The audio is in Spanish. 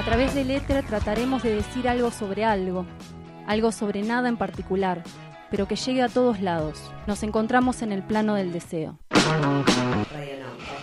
A través del éter trataremos de decir algo sobre nada en particular, pero que llegue a todos lados. Nos encontramos en el plano del deseo. Radio Now.